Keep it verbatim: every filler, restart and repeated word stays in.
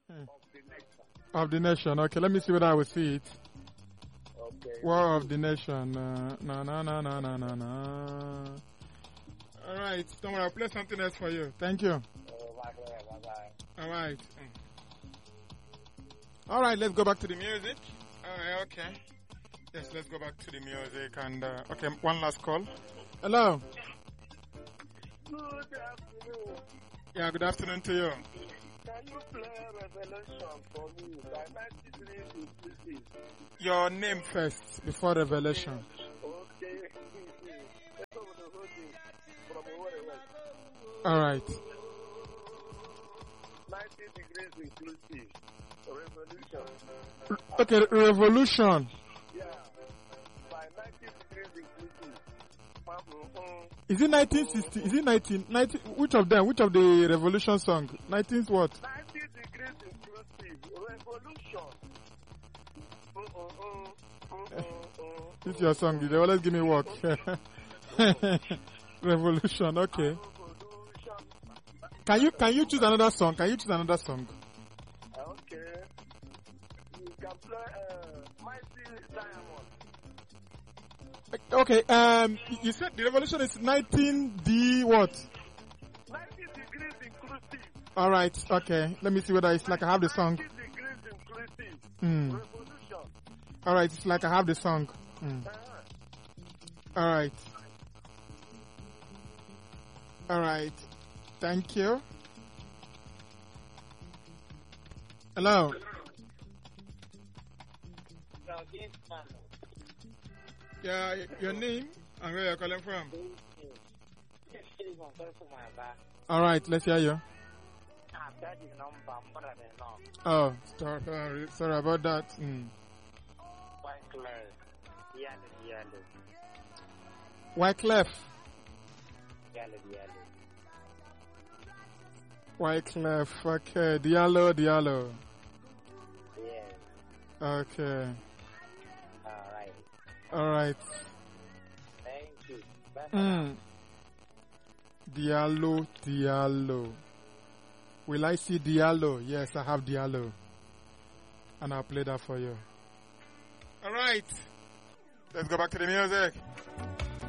of the nation. Of the nation. Okay, let me see whether I will see it. Okay. War of the nation. Uh, na na na na na na na. All right, don't worry. I'll play something else for you. Thank you. Uh, bye bye. Bye bye. All right. Mm. All right, let's go back to the music. All right, okay. Yes, let's go back to the music and uh, okay, one last call. Hello. Good afternoon. Yeah, good afternoon to you. Can you play Revelation for me by ninety-three inclusive? Your name first before Revelation. Okay. Let's go with the whole thing from over west. All right. ninety degrees inclusive. Revolution. Okay, Revolution. Yeah. By ninety degrees inclusive. Mm-hmm. Is it nineteen sixty? Is it nineteen ninety? Which of them? Which of the Revolution song? nineteen what? ninety degrees inclusive. Revolution. Mm-mm-mm. Mm-mm-mm. This is your song. They always give me work. Revolution. Okay. Revolution. Can you can you choose another song? Can you choose another song? Okay. You can play uh, Mighty Diamond. Okay. Um, you said the Revolution is nineteen D what? ninety degrees inclusive. All right. Okay. Let me see whether it's like I have the song. ninety degrees inclusive. Hmm. Revolution. All right. It's like I have the song. Hmm. Uh-huh. All right. All right. Thank you. Hello. Yeah, your name and where you're calling from? All right, let's hear you. Oh, sorry, sorry about that. Mm. Wyclef. Wyclef. Okay, Diallo, Diallo. Yes. Okay. All right. All right. Thank you. Bye. Mm. Diallo, Diallo. Will I see Diallo? Yes, I have Diallo. And I'll play that for you. All right. Let's go back to the music.